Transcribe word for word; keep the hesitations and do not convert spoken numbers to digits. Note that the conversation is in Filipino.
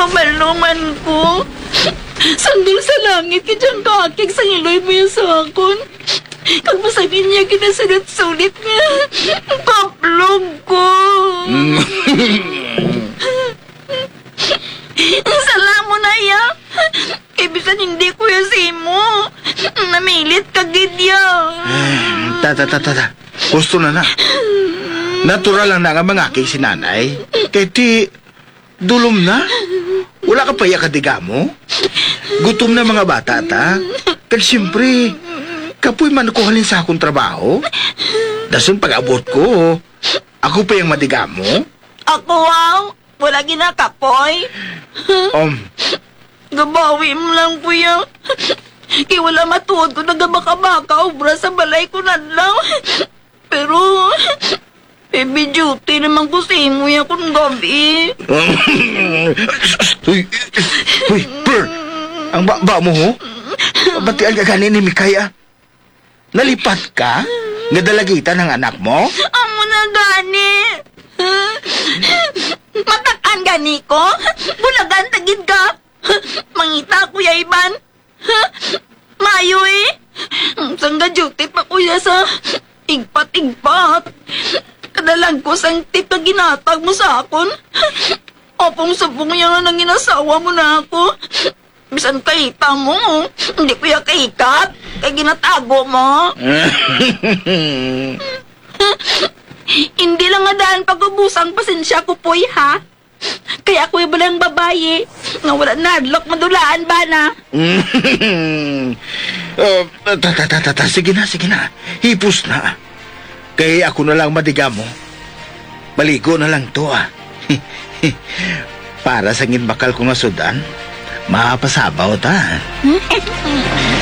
Kamalungan ko. Sandul sa langit, kadyang kakik sa iloy mo yung sakon. Kag masagin niya kinasulit-sulit niya. Kaplog ko. Salamo na ya. Kay bisan hindi ko yung simo. Namilit ka gidya. Ta, ta, ta, ta, ta. Gusto na na. Natural lang na nga mga kay si nanay. Kay ti, dulom na. Wala ka pa iya kadiga mo. Gutom na mga bata ta. Kag siyempre, kapoy man ako halin sa akong trabaho. Dasun pag-abot ko, ako pa yung madiga mo. Ako, wow. Wala ginakapoy. Um, Gabawi mo lang, kuya. Kaya wala matuod ko na gabaka-baka obra sa balay ko na lang. Pero, baby duty naman ko sa imo yan kung gabi. Uy, uy, Per, ang ba-ba mo ho? Batian ka ganin ni Mikaya. Nalipat ka? Nadalagitan ng anak mo? Amo na gani. Matakan gani ko? Bulagan tagid ka? Mangita kuya Iban? Mayo eh. Sangga duty pa kuya sa igpat-igpat. Kadalang ko sang tip na ginatag mo sa akon. Opong sabong yan ang ginasawa mo na ako. Bisan kaita mo, hindi ko yung kaikat. Kaya ginatago mo. Hindi lang nga daan pag-ubusang pasensya ko po'y ha. Kaya ako yung balang babae. Nga wala nadlock madulaan ba na? uh, ta, ta, ta, ta, ta, sige na, sige na. Hipos na. Kaya ako na lang madiga mo. Baligo na lang to ah. Para sa ngin bakal ko nga sudan, mapasabaw ta.